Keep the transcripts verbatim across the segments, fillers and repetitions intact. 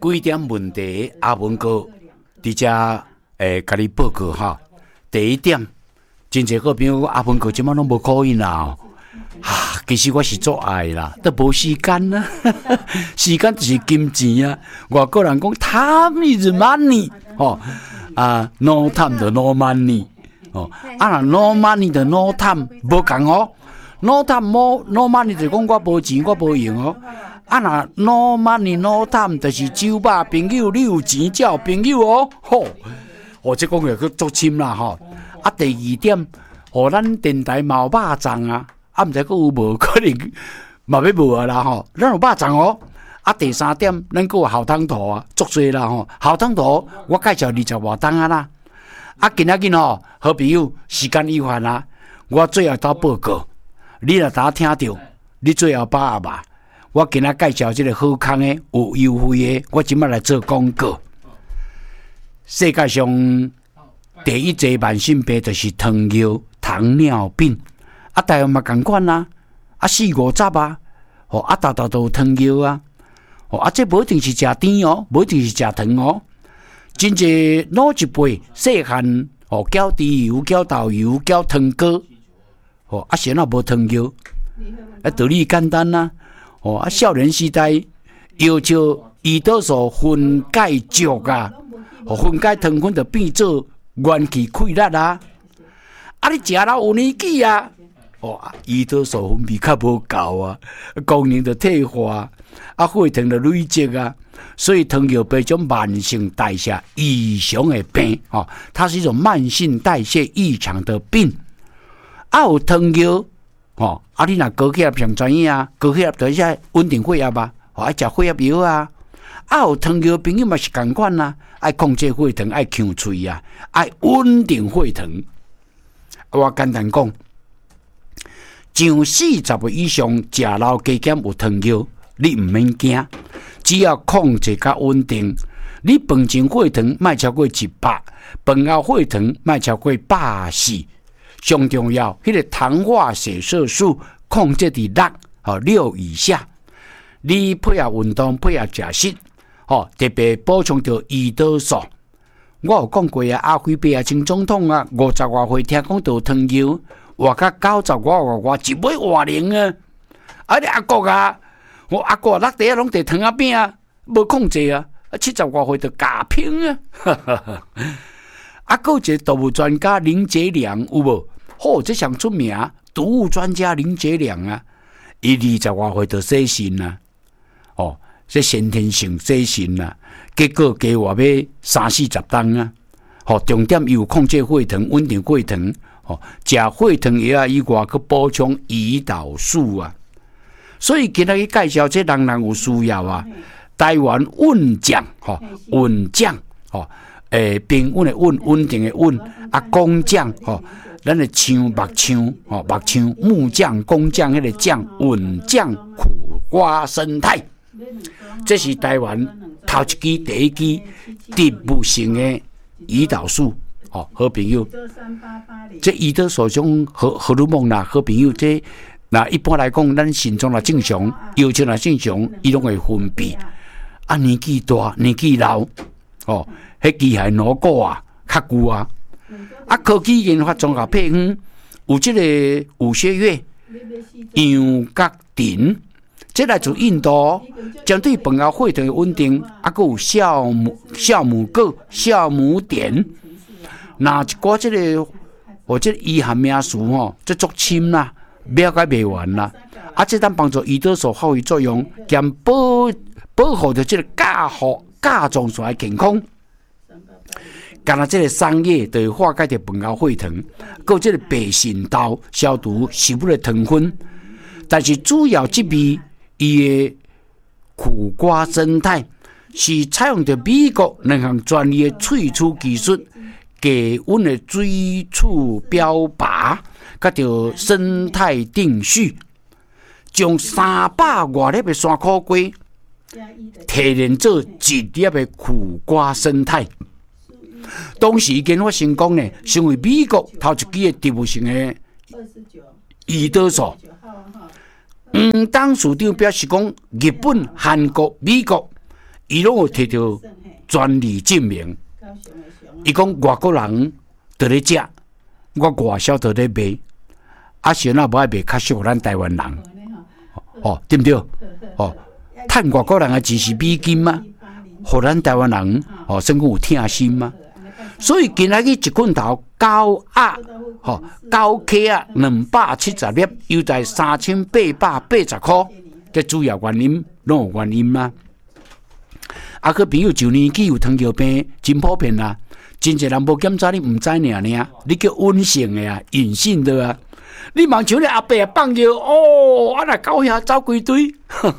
几点问题，阿文哥伫遮诶，甲你报告哈。第一点，真侪好朋友阿文哥即摆拢无考因啦。啊，其实我是做爱啦，都无时间啦。时间就是金钱啊。外国人讲 time is money， 哦啊 ，no time 就 no money， 哦啊 ，no money 就 no time， 无共哦。no time no no money 就讲我无钱，我无用哦。啊，若 no money no time 就是酒吧朋友，你有钱才有朋友哦。吼，哦，这讲个去足深啦吼。啊，第二点，互咱电台嘛有肉粽啊。啊，毋知佫有无可能嘛要无啊啦吼，咱有肉粽哦。啊，第三点，咱佫有校汤图啊，足侪啦吼。校汤图我介绍二十外档啊啦。啊，今仔日吼，好朋友时间有限啊，我最后斗报告，你若打听到，你最后把握吧。我今仔介绍即个好康的、有优惠的，我即摆来做广告。世界上第一个慢性病就是糖尿糖尿病。啊，台湾嘛共款啊，啊四五十啊，哦啊，大大都有糖尿啊，哦啊，这无一定是食甜哦，无一定是食糖哦，真侪老一辈细汉哦，搅猪油、搅豆油、搅糖果，哦啊，谁若无糖尿，啊道理简单啦、啊，哦啊，少年时代要求胰岛素分解足啊，哦分解糖分就变做元气溃烂啊，啊你食了有年纪啊。哦，胰岛素分泌较无够啊，功能就退化，啊，血糖就累积啊，所以糖尿病一种慢性代谢异常的病哦，它是一种慢性代谢异常的病。啊，有糖尿哦，啊，你若高血压上专业啊，高血压就一稳定血压吧，哦，爱食血压药啊。啊，有糖尿朋友嘛是共款啊，爱控制血糖，爱强喙啊，爱稳定血糖。我简单讲。上四十岁以上食老加减有糖尿，你毋免惊，只要控制较稳定。你饭前血糖莫超过一百，饭后血糖莫超过百四。上重要，迄、那个糖化血色素控制伫六哦六以下。你配合运动，配合食食，哦特别补充到胰岛素。我有讲过啊，阿辉伯啊，前总统啊，五十外岁听讲到糖尿。活到九十外外外一尾活龄啊！啊，你阿国啊，我阿国六地啊，拢地糖仔饼啊，无控制啊，啊七十外岁就假拼啊！哈哈哈！啊，还有一个动物专家林杰良有无？哦，这上出名，毒物专家林杰良啊，伊二十外岁就洗肾啊！哦，这先天性洗肾啊，结果加活要三四十档啊！哦，重点有控制血糖，稳定血糖。哦，食血糖药啊以外，去补充胰岛素啊。所以今仔日介绍这人人有需要啊。台湾稳酱，吼、哦、稳酱，吼、哦，诶、欸，平稳的稳，稳定的稳，啊，工匠，吼、哦，咱的枪木枪，吼，木枪木匠工匠迄个匠稳酱苦瓜生态，这是台湾头一支第一支植物性的胰岛素。哦，好朋友，这胰岛素种荷荷尔蒙啦，好朋友，这那一般来讲，咱心脏啦正常，腰椎啦正常，伊拢会分泌。啊，年纪大，年纪老，哦，迄机械脑骨啊，较久啊。啊，科技研发综合配方有这个五血月、羊角丁，这来自印度，针对饭后血糖的稳定，啊，还有酵母、酵母铬、酵母碘。那一寡这个，或者医学名词吼，这足深啦，了解袂完啦。啊，这当帮助胰岛素发挥作用，兼保保护着这个甲好甲状腺的健康。干那这个桑叶就会化解着饭后血糖，还有这个白肾豆消毒食物的糖分。但是主要这味伊的苦瓜生态是采用着美国两项专利的萃取技术。低温的水处标靶，甲着生态定序，将三百外粒的山苦瓜提炼做一粒的苦瓜生态。当时研发成功呢，成为美国头一支的植物性的胰岛素。嗯，当市长表示讲，日本、韩国、美国伊拢有摕到专利证明。伊讲外国人伫咧食，我外销伫咧卖，啊，先啊无爱卖较适合咱台湾人，哦，对不对？哦，趁外国人的钱是美金吗？互咱台湾人哦，算讲有疼心吗？所以今仔日一棍头九鸭，吼九克啊，两百七十粒，又在三千八百八十块，这主要原因拢有原因吗？啊，个朋友就年纪有糖尿病，真普遍啦。真侪人无检查，你唔知尔尔，你叫温性的啊，隐性的啊。你望像你阿伯放药，哦，啊那狗遐走规堆，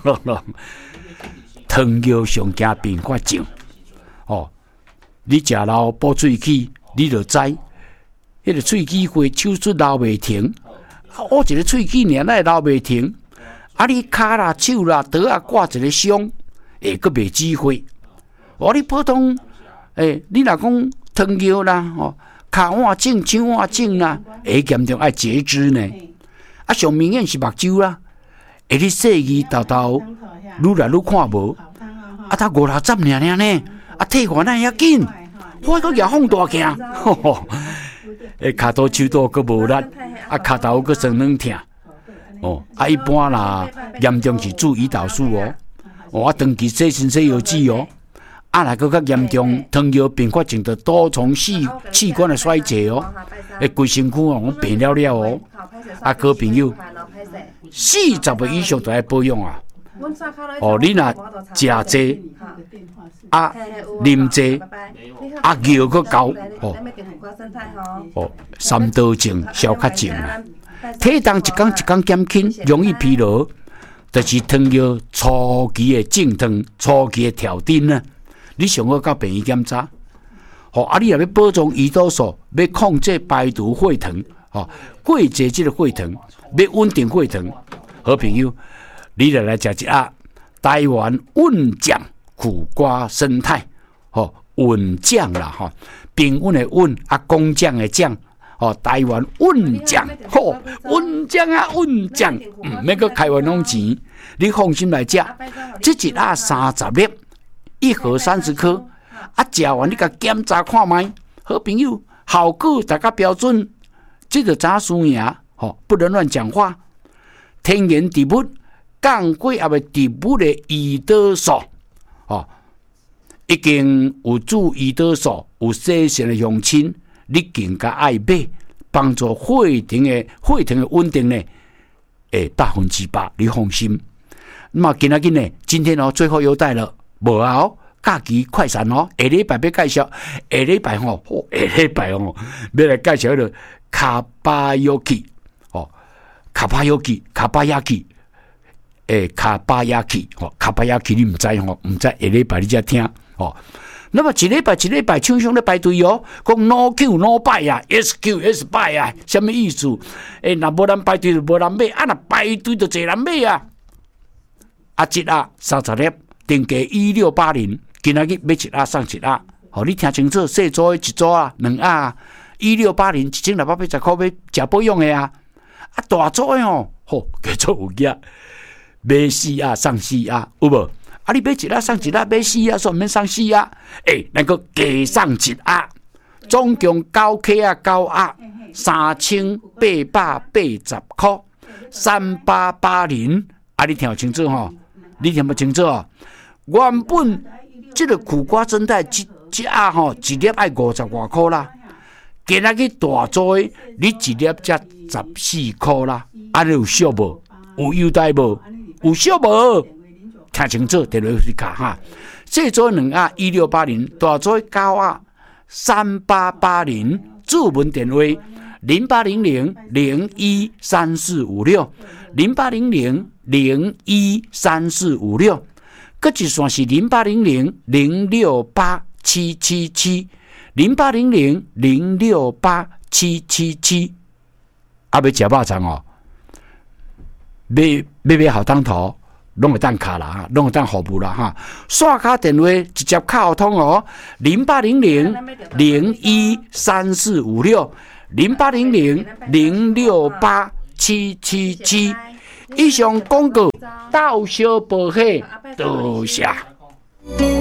糖尿上惊并发症，哦，你食老补喙齿，你就知，迄个喙齿会手术流袂停，我一个喙齿尔，咱流袂停，啊你骹啦、手啦、刀啊挂一个伤，会阁袂止火。我你普通，诶、欸，你若讲糖尿啦，哦，骹腕症、手腕症啦，会严重爱截肢呢。啊，上明显是目睭啦，会你细字豆豆愈来愈看无，啊，他五六十尔尔呢，啊，退化哪遐紧，我搁举放大镜，吼吼，诶，骹肚、手肚搁无力，啊，骹头搁酸软疼，哦，啊，一般啦，严重是注胰岛素哦，哦，啊，长期洗身洗药剂哦。啊，若搁较严重，糖尿并发症的多重器器官的衰竭哦，诶，规身躯哦病了了哦。啊，各位朋友，四十岁以上就要保养啊。哦，你若食济，啊，啉济，啊，尿搁高，哦，哦，三高症、消卡症啊，体重一天一天减轻，容易疲劳，就是糖尿初期的症状、初期的条钉啊。你上好到病院检查，吼、哦、啊！你若要补充胰岛素，要控制排毒血糖，吼、哦，过节即个血糖，要稳定血糖。好朋友，你来来食一下台湾稳酱苦瓜生态，吼、哦、稳酱啦，吼、哦、平稳的稳啊，工匠的匠，吼、哦、台湾稳酱，吼稳酱啊稳酱，唔免搁开玩弄钱，你放心来食，这一盒三十粒。一盒三十颗，啊，食完你甲检查看卖，好朋友，效果大家标准，这就查输赢，吼，不能乱讲话。天然植物降过也未植物的胰岛素，哦，已经有注胰岛素，有细线的乡亲，你更加爱买，帮助血糖的血糖的稳定呢，诶，百分之百，你放心。那么今仔日呢，今天哦，最后优待了。无啊哦，假期快闪哦！下礼拜要介绍，下礼拜吼，下礼拜哦，要来介绍迄个卡巴尤基哦，卡巴尤基，卡巴亚基，诶，卡巴亚基哦，卡巴亚基你唔知吼，唔知下礼拜你才听哦。那么一礼拜一礼拜厂商咧排队哦，讲 no Q no buy 啊 ，S Q S buy 啊，什么意思？诶，若无人排队就无人买，啊，若排队就侪人买啊。啊，一啊三十粒。定价一六八零，今仔日买一盒送一盒，好，你听清楚，细组的一组啊，两盒啊，一六八零，一千六百八十块买食保养的啊，啊大组的哦，吼，叫做有价，买四盒送四盒，有无？啊，你买一盒送一盒，买四盒算免送四盒，诶，那个加送一盒，总共九克啊九盒，三千八百八十块，三八八零，啊，你听清楚吼，你听不清楚哦？原本这个苦瓜蒸蛋一一盒吼，一粒爱五十外块啦。今仔日大做的，你一粒才十四块啦。啊，你有俗无？有优待无？有俗无？听清楚，电话去卡哈。小做两盒一六八零，大做九盒三八八零。注文电话零八零零零一三四五六零八零零零一三四五六。搁一线是零八零零零六八七七七，零八零零零六八七七七。啊，要食肉肠哦，买买买好当头，拢会当卡啦，拢会当服务啦哈。刷卡电话直接卡通哦，零八零零零一三四五六，零八零零零六八七七七。以上广告到小报喜，多谢。